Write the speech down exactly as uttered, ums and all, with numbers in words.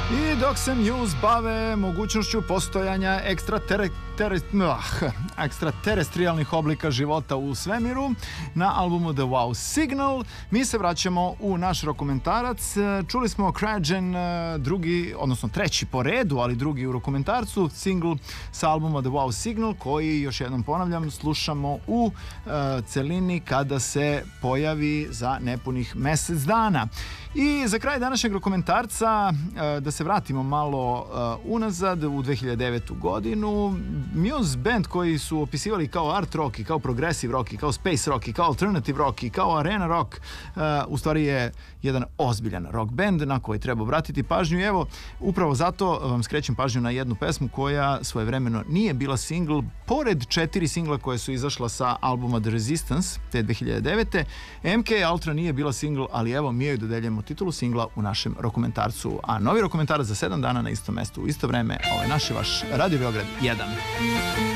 I dok se Muse bave mogućnošću postojanja ekstratere, tere, uh, ekstraterestrijalnih oblika života u svemiru na albumu The Wow Signal, mi se vraćamo u naš rokomentarac. Čuli smo Cryogen, drugi, odnosno treći po redu, ali drugi u rokomentarcu, single sa albuma The Wow Signal, koji, još jednom ponavljam, slušamo u uh, celini kada se pojavi za nepunih mesec dana. I za kraj današnjeg rokomentarca, da se vratimo malo unazad u dve hiljade devetu godinu. Muse band koji su opisivali kao art rock i kao progressive rock i kao space rock i kao alternative rock i kao arena rock, u stvari je jedan ozbiljan rock band na koji treba obratiti pažnju. I evo, upravo zato vam skrećem pažnju na jednu pesmu koja svojevremeno nije bila single, pored četiri singla koje su izašla sa albuma The Resistance te dve hiljade devete. M K Ultra nije bila single, ali evo mi joj dodeljujemo titulu singla u našem rokomentarcu, a novi rokomentarac za sedam dana na istom mestu u isto vreme. Ovo je naš i vaš Radio Beograd jedan.